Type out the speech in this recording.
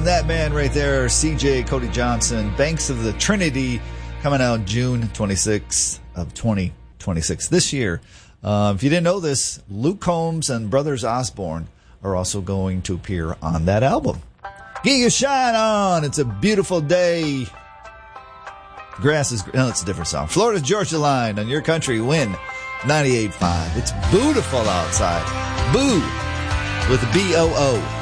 that man right there, CJ Cody Johnson, Banks of the Trinity, coming out June 26th of 2026 this year. If you didn't know this, Luke Combs and Brothers Osborne are also going to appear on that album. Get your shine on. It's a beautiful day. Grass is... No, it's a different song. Florida Georgia Line on your country. Win 98.5. It's beautiful outside. Boo with a B-O-O.